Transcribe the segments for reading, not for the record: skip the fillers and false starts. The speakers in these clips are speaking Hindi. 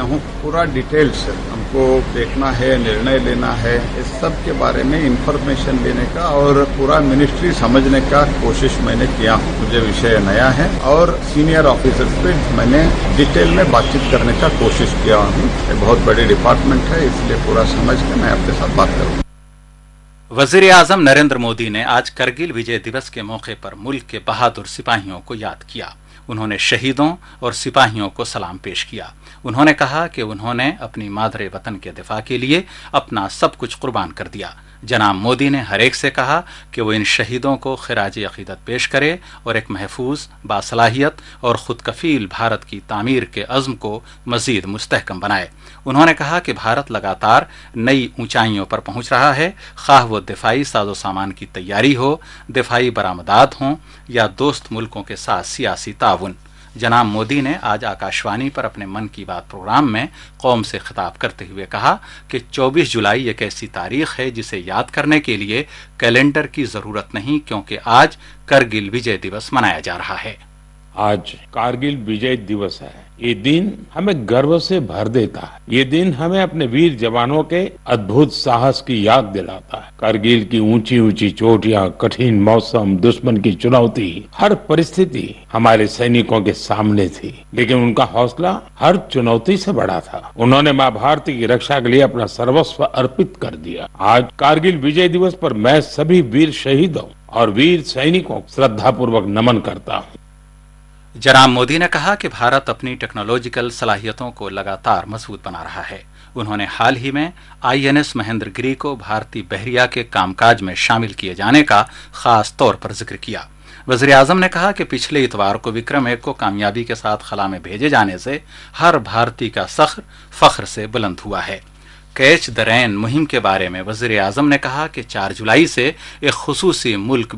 हूँ। पूरा डिटेल्स हमको देखना है, निर्णय लेना है, इस सब के बारे में इंफॉर्मेशन लेने का और पूरा मिनिस्ट्री समझने का कोशिश मैंने किया हूँ। मुझे विषय नया है और सीनियर ऑफिसर्स पे मैंने डिटेल में बातचीत करने का कोशिश किया हूँ। ये बहुत बड़ी डिपार्टमेंट है, इसलिए पूरा समझ के मैं आपके साथ बात करूँगा। वज़ीर-ए-आज़म नरेंद्र मोदी ने आज करगिल विजय दिवस के मौके पर मुल्क के बहादुर सिपाहियों को याद किया। उन्होंने शहीदों और सिपाहियों को सलाम पेश किया। उन्होंने कहा कि उन्होंने अपनी मादरे वतन के दिफा के लिए अपना सब कुछ कुर्बान कर दिया। जनाब मोदी ने हर एक से कहा कि वो इन शहीदों को खिराज अकीदत पेश करे और एक महफूज, बासलाहियत और खुद कफील भारत की तामीर के अज़्म को मजीद मुस्तहकम बनाए। उन्होंने कहा कि भारत लगातार नई ऊंचाइयों पर पहुंच रहा है, खाह वो दिफाई साजो सामान की तैयारी हो, दिफाई बरामदात हों या दोस्त मुल्कों के साथ सियासी ताउन। जनाब मोदी ने आज आकाशवाणी पर अपने मन की बात प्रोग्राम में कौम से खिताब करते हुए कहा कि 24 जुलाई एक ऐसी तारीख है जिसे याद करने के लिए कैलेंडर की जरूरत नहीं, क्योंकि आज करगिल विजय दिवस मनाया जा रहा है। आज कारगिल विजय दिवस है। ये दिन हमें गर्व से भर देता है। ये दिन हमें अपने वीर जवानों के अद्भुत साहस की याद दिलाता है। कारगिल की ऊंची ऊंची चोटियां, कठिन मौसम, दुश्मन की चुनौती, हर परिस्थिति हमारे सैनिकों के सामने थी, लेकिन उनका हौसला हर चुनौती से बड़ा था। उन्होंने माँ भारती की रक्षा के लिए अपना सर्वस्व अर्पित कर दिया। आज कारगिल विजय दिवस पर मैं सभी वीर शहीदों और वीर सैनिकों को श्रद्धापूर्वक नमन करता हूँ। जनाब मोदी ने कहा कि भारत अपनी टेक्नोलॉजिकल सलाहियतों को लगातार मजबूत बना रहा है। उन्होंने हाल ही में INS महेंद्रगिरी को भारतीय बहरिया के कामकाज में शामिल किए जाने का खास तौर पर जिक्र किया। वज़ीर-ए-आज़म ने कहा कि पिछले इतवार को विक्रम-1 को कामयाबी के साथ खला में भेजे जाने से हर भारतीय का सख्र फख्र से बुलंद हुआ है। कैच द रेन मुहिम के बारे में वज़ीर-ए-आज़म ने कहा कि 4 जुलाई से एक खुसूसी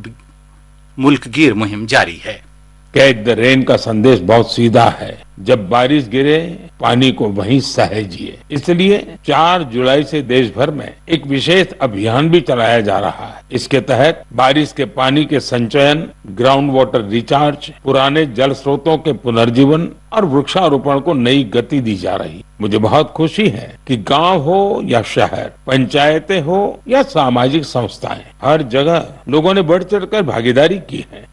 मुल्कगीर मुहिम जारी है। कैच द रेन का संदेश बहुत सीधा है। जब बारिश गिरे, पानी को वहीं सहेजिए। इसलिए 4 जुलाई से देश भर में एक विशेष अभियान भी चलाया जा रहा है। इसके तहत बारिश के पानी के संचयन, ग्राउंड वाटर रिचार्ज, पुराने जल स्रोतों के पुनर्जीवन और वृक्षारोपण को नई गति दी जा रही। मुझे बहुत खुशी है कि गांव हो या शहर, पंचायतें हो या सामाजिक संस्थाएं, हर जगह लोगों ने बढ़ चढ़कर भागीदारी की है।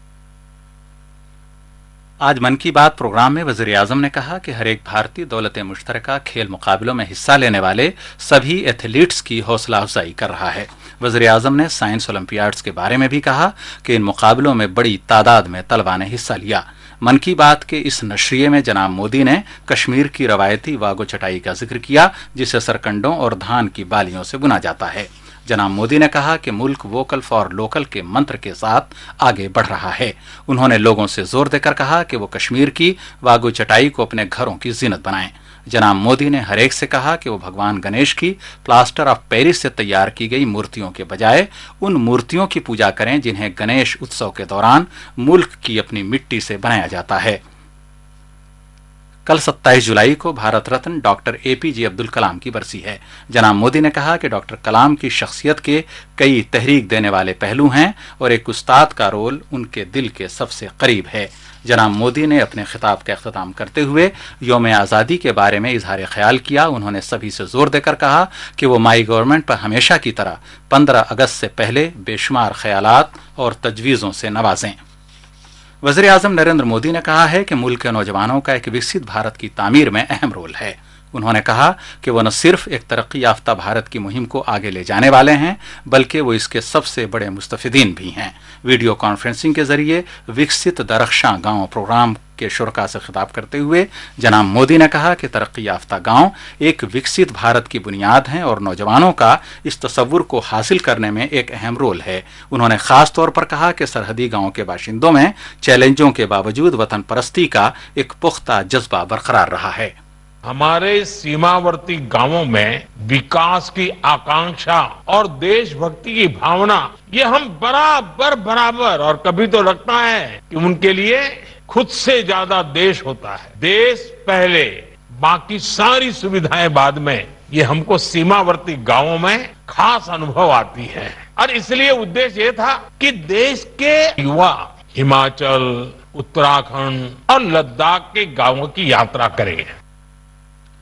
आज मन की बात प्रोग्राम में वज़ीर-ए-आज़म ने कहा कि हर एक भारतीय दौलत मुश्तरका खेल मुकाबलों में हिस्सा लेने वाले सभी एथलीट्स की हौसला अफजाई कर रहा है। वज़ीर-ए-आज़म ने साइंस ओलंपियाड्स के बारे में भी कहा कि इन मुकाबलों में बड़ी तादाद में तलबा ने हिस्सा लिया। मन की बात के इस नशरिये में जनाब मोदी ने कश्मीर की रवायती वागो चटाई का जिक्र किया, जिसे सरकंडों और धान की बालियों से बुना जाता है। जनाब मोदी ने कहा कि मुल्क वोकल फॉर लोकल के मंत्र के साथ आगे बढ़ रहा है। उन्होंने लोगों से जोर देकर कहा कि वो कश्मीर की वागो चटाई को अपने घरों की जीनत बनाएं। जनाब मोदी ने हर एक से कहा कि वो भगवान गणेश की प्लास्टर ऑफ पेरिस से तैयार की गई मूर्तियों के बजाय उन मूर्तियों की पूजा करें जिन्हें गणेश उत्सव के दौरान मुल्क की अपनी मिट्टी से बनाया जाता है। कल 27 जुलाई को भारत रत्न डॉक्टर APJ अब्दुल कलाम की बरसी है। जनाब मोदी ने कहा कि डॉक्टर कलाम की शख्सियत के कई तहरीक देने वाले पहलू हैं और एक उस्ताद का रोल उनके दिल के सबसे करीब है। जनाब मोदी ने अपने खिताब का अख्ताम करते हुए यौम आज़ादी के बारे में इजहार ख्याल किया। उन्होंने सभी से जोर देकर कहा कि वो माई गवर्नमेंट पर हमेशा की तरह 15 अगस्त से पहले बेशुमार ख्यालात और तजवीज़ों से नवाजें। वज़ीर-ए-आज़म नरेंद्र मोदी ने कहा है कि मुल्क के नौजवानों का एक विकसित भारत की तामीर में अहम रोल है। उन्होंने कहा कि वो न सिर्फ एक तरक्की याफ्ता भारत की मुहिम को आगे ले जाने वाले हैं, बल्कि वो इसके सबसे बड़े मुस्तफिदीन भी हैं। वीडियो कॉन्फ्रेंसिंग के जरिए विकसित दरख्शां गांव प्रोग्राम के शुरका से खिताब करते हुए जनाब मोदी ने कहा कि तरक्की याफ्ता गांव एक विकसित भारत की बुनियाद हैं और नौजवानों का इस तस्वुर को हासिल करने में एक अहम रोल है। उन्होंने खास तौर पर कहा कि सरहदी गांवों के बाशिंदों में चैलेंजों के बावजूद वतन परस्ती का एक पुख्ता जज्बा बरकरार रहा है। हमारे सीमावर्ती गांवों में विकास की आकांक्षा और देशभक्ति की भावना, ये हम बराबर और कभी तो लगता है कि उनके लिए खुद से ज्यादा देश होता है। देश पहले, बाकी सारी सुविधाएं बाद में, ये हमको सीमावर्ती गांवों में खास अनुभव आती है। और इसलिए उद्देश्य ये था कि देश के युवा हिमाचल, उत्तराखंड और लद्दाख के गांवों की यात्रा करें।